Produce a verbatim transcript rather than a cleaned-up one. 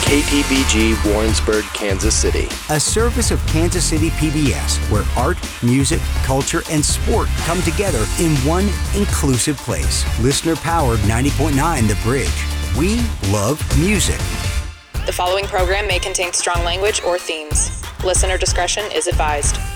K T B G Warrensburg, Kansas City. A service of Kansas City P B S, where art, music, culture, and sport come together in one inclusive place. Listener-powered ninety point nine The Bridge. We love music. The following program may contain strong language or themes. Listener discretion is advised.